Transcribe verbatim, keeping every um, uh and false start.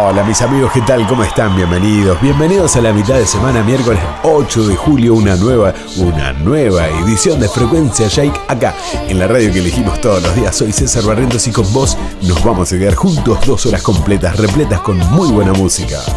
Hola mis amigos, ¿qué tal? ¿Cómo están? Bienvenidos, bienvenidos a la mitad de semana, miércoles ocho de julio, una nueva, una nueva edición de Frecuencia Shake acá, en la radio que elegimos todos los días. Soy César Barrientos y con vos nos vamos a quedar juntos dos horas completas, repletas con muy buena música.